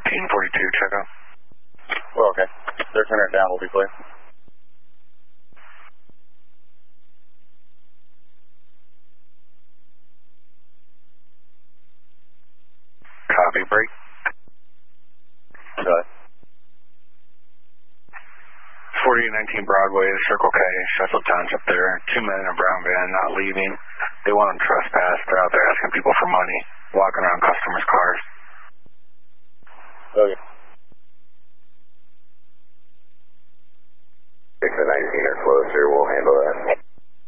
1842, check out. Well, okay. They're turning it down, we'll be clear. Copy, break. Got it. 4819 Broadway, Circle K, Sheffield Township there. 2 men in a brown van not leaving. They want them trespassed. They're out there asking people for money, walking around